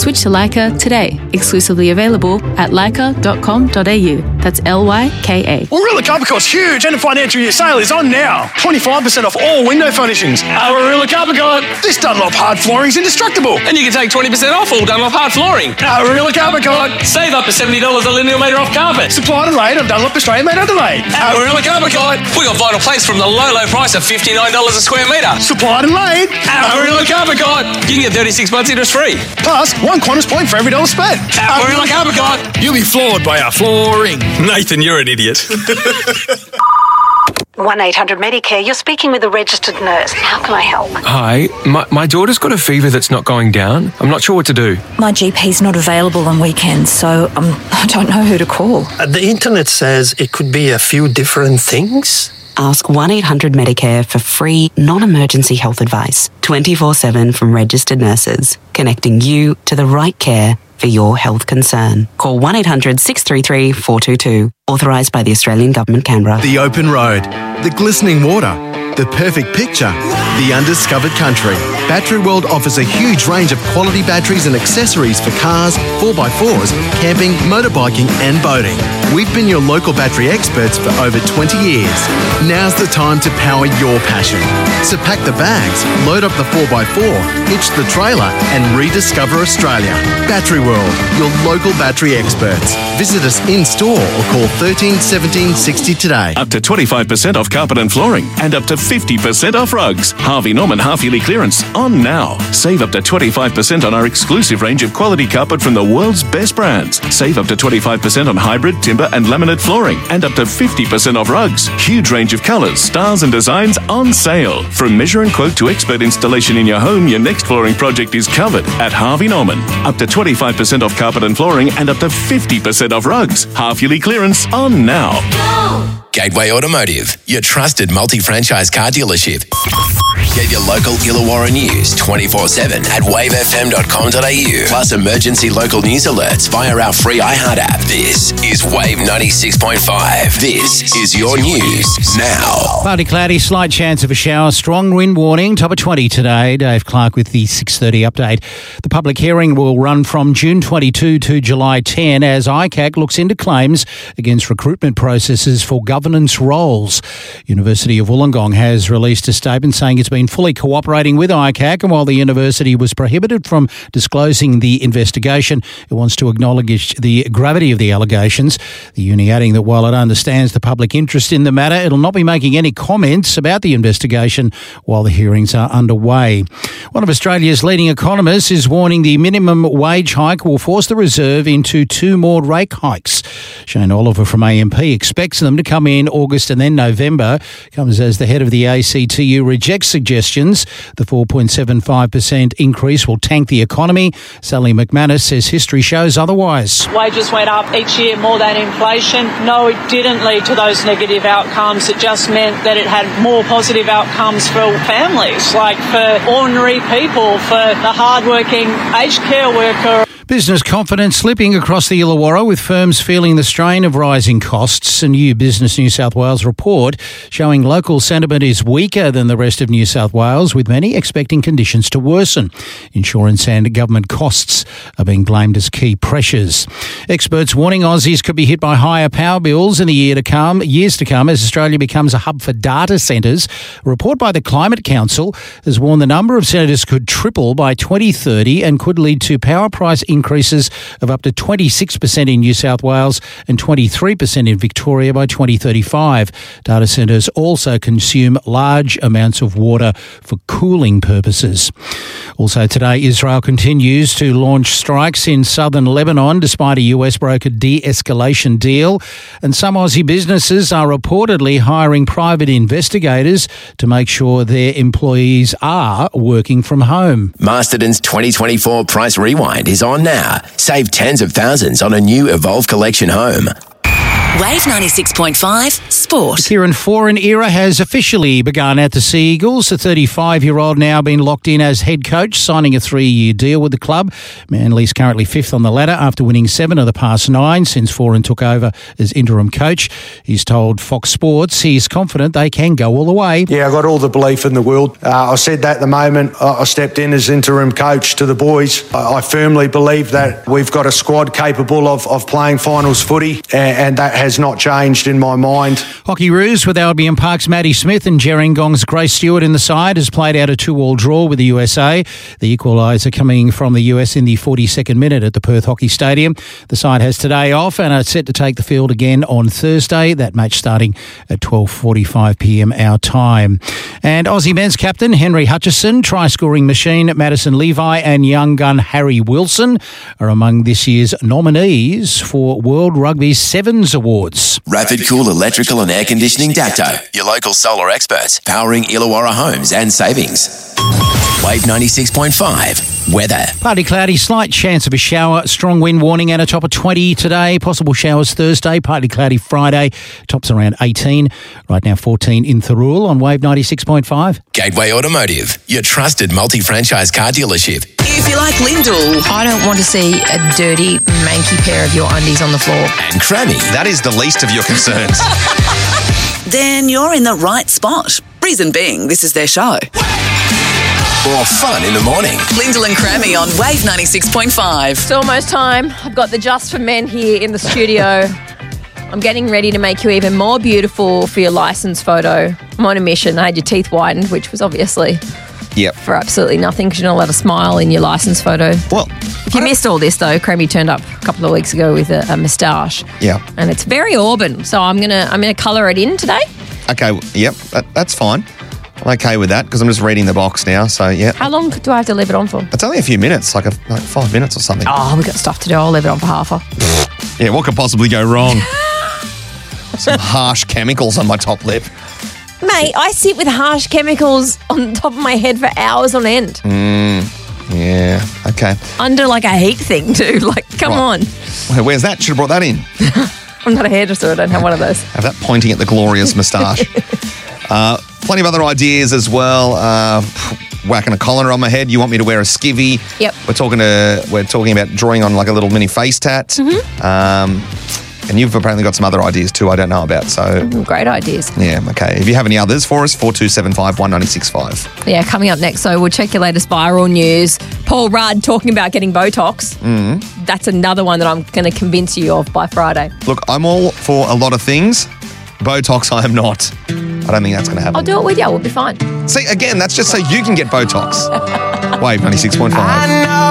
Switch to Leica today. Exclusively available at leica.com.au. That's LYKA. Warilla Carpet Court's huge end of financial year sale is on now. 25% off all window furnishings. Our Warilla Carpet Court. This Dunlop hard flooring is indestructible. And you can take 20% off all Dunlop hard flooring. Our Warilla Carpet Court. Save up to $70 a linear metre off carpet. Supplied and laid on Dunlop Australia made Adelaide. Our Warilla Carpet Court. We got vinyl plates from the low price of $59 a square metre. Supplied and laid. Our Warilla Carpet Court. You can get 36 months interest free. Plus, one Qantas point for every dollar spent. Our Warilla Carpet Court. You'll be floored by our flooring. Nathan, you're an idiot. 1-800-Medicare, you're speaking with a registered nurse. How can I help? Hi, my daughter's got a fever that's not going down. I'm not sure what to do. My GP's not available on weekends, so I don't know who to call. The internet says it could be a few different things. Ask 1-800-Medicare for free, non-emergency health advice, 24/7 from registered nurses, connecting you to the right care for your health concern. Call 1-800-633-422. Authorised by the Australian Government, Canberra. The open road, the glistening water, the perfect picture, the undiscovered country. Battery World offers a huge range of quality batteries and accessories for cars, 4x4s, camping, motorbiking and boating. We've been your local battery experts for over 20 years. Now's the time to power your passion. So pack the bags, load up the 4x4, hitch the trailer and rediscover Australia. Battery World, your local battery experts. Visit us in-store or call 13 17 60 today. Up to 25% off carpet and flooring and up to 50% off rugs. Harvey Norman half-yearly clearance on now. Save up to 25% on our exclusive range of quality carpet from the world's best brands. Save up to 25% on hybrid, timber and laminate flooring and up to 50% off rugs. Huge range of colours, styles and designs on sale. From measure and quote to expert installation in your home, your next flooring project is covered at Harvey Norman. Up to 25% off carpet and flooring and up to 50% off rugs. Half-yearly clearance on now. Gateway Automotive, your trusted multi-franchise car dealership. Get your local Illawarra news 24/7 at wavefm.com.au. Plus emergency local news alerts via our free iHeart app. This is Wave 96.5. This is your news now. Partly cloudy, slight chance of a shower, strong wind warning, top of 20 today. Dave Clark with the 6:30 update. The public hearing will run from June 22 to July 10 as ICAC looks into claims against recruitment processes for governance roles. University of Wollongong has released a statement saying it's been fully cooperating with ICAC, and while the university was prohibited from disclosing the investigation, it wants to acknowledge the gravity of the allegations. The uni adding that while it understands the public interest in the matter, it'll not be making any comments about the investigation while the hearings are underway. One of Australia's leading economists is warning the minimum wage hike will force the Reserve into 2 more rate hikes. Shane Oliver from AMP expects them to come in August and then November. Comes as the head of the ACTU rejects suggestions the 4.75% increase will tank the economy. Sally McManus says history shows otherwise. Wages went up each year more than inflation. No, it didn't lead to those negative outcomes. It just meant that it had more positive outcomes for families, like for ordinary people, for the hardworking aged care worker. Business confidence slipping across the Illawarra with firms feeling the strain of rising costs. A new Business New South Wales report showing local sentiment is weaker than the rest of New South Wales, with many expecting conditions to worsen. Insurance and government costs are being blamed as key pressures. Experts warning Aussies could be hit by higher power bills in the years to come as Australia becomes a hub for data centres. A report by the Climate Council has warned the number of centres could triple by 2030 and could lead to power price increases of up to 26% in New South Wales and 23% in Victoria by 2035. Data centres also consume large amounts of water for cooling purposes. Also today, Israel continues to launch strikes in southern Lebanon despite a US brokered de-escalation deal. And some Aussie businesses are reportedly hiring private investigators to make sure their employees are working from home. Masterton's 2024 Price Rewind is on now. Save tens of thousands on a new Evolve Collection home. Wave 96.5 Sport. The Kieran Foran era has officially begun at the Sea Eagles. The 35-year-old now been locked in as head coach, signing a 3-year deal with the club. Manly's currently 5th on the ladder after winning 7 of the past 9 since Foran took over as interim coach. He's told Fox Sports he's confident they can go all the way. Yeah, I've got all the belief in the world. I said that the moment I stepped in as interim coach to the boys. I firmly believe that we've got a squad capable of playing finals footy, and that has not changed in my mind. Hockey Roos with Albion Park's Maddie Smith and Gerringong's Grace Stewart in the side has played out a 2-2 draw with the USA. The equaliser coming from the US in the 42nd minute at the Perth Hockey Stadium. The side has today off and are set to take the field again on Thursday. That match starting at 12:45pm our time. And Aussie men's captain Henry Hutchison, try-scoring machine Madison Levi and young gun Harry Wilson are among this year's nominees for World Rugby's Sevens Awards. Rapid Cool Electrical and Air Conditioning Dapto, your local solar experts, powering Illawarra homes and savings. Wave 96.5 weather. Partly cloudy, slight chance of a shower, strong wind warning and a top of 20 today. Possible showers Thursday, partly cloudy Friday, tops around 18. Right now 14 in Thirroul on Wave 96.5. Gateway Automotive, your trusted multi-franchise car dealership. If you like Lyndall, I don't want to see a dirty, manky pair of your undies on the floor. And Crammy. That is the least of your concerns. then you're in the right spot. Reason being, this is their show. Or fun in the morning. Lyndall and Crammy on Wave 96.5. It's almost time. I've got the Just for Men here in the studio. I'm getting ready to make you even more beautiful for your licence photo. I'm on a mission. I had your teeth whitened, which was obviously for absolutely nothing because you're not allowed to smile in your licence photo. Well, if you missed all this, though, Crammy turned up a couple of weeks ago with a moustache. Yeah. And it's very auburn, so I'm gonna colour it in today. Okay, yep, that's fine. I'm okay with that because I'm just reading the box now, so yeah. How long do I have to leave it on for? It's only a few minutes, like 5 minutes or something. Oh, we've got stuff to do. I'll leave it on for half hour. Yeah, what could possibly go wrong? Some harsh chemicals on my top lip. Mate, I sit with harsh chemicals on top of my head for hours on end. Yeah, okay. Under like a heat thing too. Like, come on. Where's that? Should have brought that in. I'm not a hairdresser. I don't have one of those. Have that pointing at the glorious moustache. Plenty of other ideas as well. Whacking a collar on my head. You want me to wear a skivvy? Yep. We're talking about drawing on like a little mini face tat. Mm-hmm. And you've apparently got some other ideas too I don't know about. So great ideas. Yeah, okay. If you have any others for us, 4275 1965. Yeah, coming up next, so we'll check your latest viral news. Paul Rudd talking about getting Botox. That's another one that I'm going to convince you of by Friday. Look, I'm all for a lot of things. Botox, I am not. I don't think that's going to happen. I'll do it with you. We'll be fine. See, again, that's just so you can get Botox. Wave 96.5.